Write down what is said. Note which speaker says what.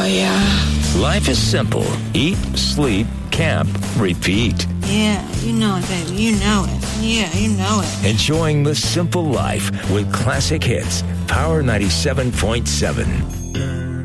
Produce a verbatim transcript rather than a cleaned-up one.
Speaker 1: yeah.
Speaker 2: Life is simple. Eat, sleep, camp, repeat.
Speaker 1: Yeah, you know it, baby. You know it. Yeah, you know it.
Speaker 2: Enjoying the simple life with classic hits. Power ninety-seven point seven.